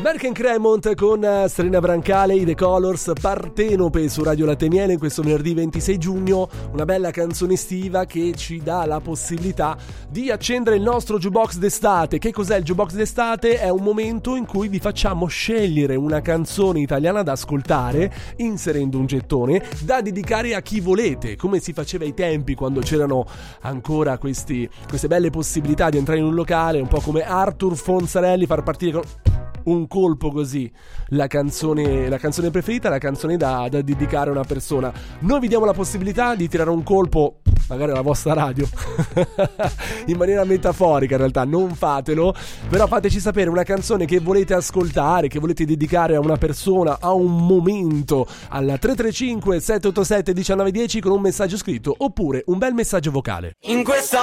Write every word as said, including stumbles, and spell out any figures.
Merck and Cremont con Serena Brancale, i The Colors, Partenope su Radio Latte e Miele in questo venerdì ventisei giugno, una bella canzone estiva che ci dà la possibilità di accendere il nostro jukebox d'estate. Che cos'è il jukebox d'estate? È un momento in cui vi facciamo scegliere una canzone italiana da ascoltare, inserendo un gettone da dedicare a chi volete, come si faceva ai tempi quando c'erano ancora questi, queste belle possibilità di entrare in un locale, un po' come Arthur Fonzarelli, far partire con un colpo così la canzone, la canzone preferita, la canzone da, da dedicare a una persona. Noi vi diamo la possibilità di tirare un colpo magari alla vostra radio in maniera metaforica, in realtà non fatelo, però fateci sapere una canzone che volete ascoltare, che volete dedicare a una persona, a un momento, al tre tre cinque sette otto sette uno nove uno zero con un messaggio scritto oppure un bel messaggio vocale. In questa